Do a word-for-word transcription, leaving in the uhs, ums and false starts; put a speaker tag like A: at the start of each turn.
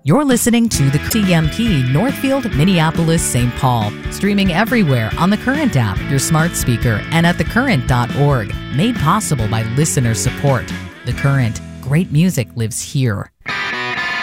A: You're listening to the T M P Northfield, Minneapolis, Saint Paul. Streaming everywhere on the Current app, your smart speaker, and at the current dot org. Made possible by listener support. The Current. Great music lives here.